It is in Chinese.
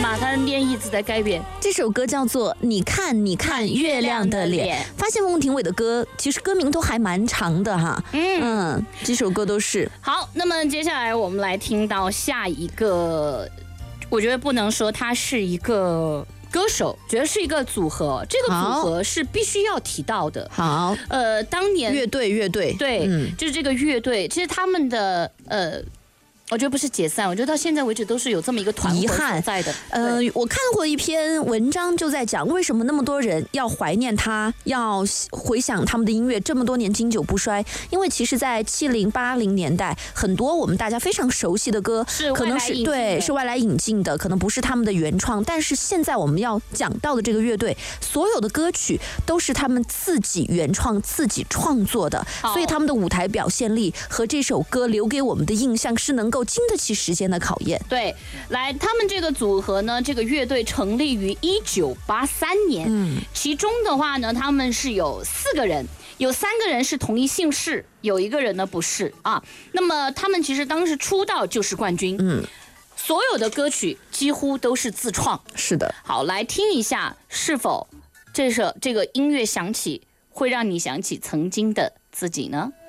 嘛，他练一直在改变。 这首歌叫做《你看你看月亮的脸》。发现孟庭苇的歌其实歌名都还蛮长的哈。这首歌都是。 好，那么接下来我们来听到下一个，我觉得不能说它是一个歌手，觉得是一个组合，这个组合是必须要提到的。 好， 当年乐队， 对，就是这个乐队，其实他们的我觉得不是解散，我觉得到现在为止都是有这么一个团遗憾在的。 我看过一篇文章，就在讲为什么那么多人要怀念他，要回想他们的音乐这么多年经久不衰。因为其实，在70、80年代，很多我们大家非常熟悉的歌，可能是外来引进的，可能不是他们的原创。但是现在我们要讲到的这个乐队，所有的歌曲都是他们自己原创、自己创作的，所以他们的舞台表现力和这首歌留给我们的印象是能够经得起时间的考验。 对，来，他们这个组合呢，这个乐队成立于1983年，其中的话呢，他们是有4个人，有3个人是同一姓氏，有1个人呢不是啊。那么他们其实当时出道就是冠军，所有的歌曲几乎都是自创。 是的， 好，来听一下，是否这个音乐响起会让你想起曾经的自己呢？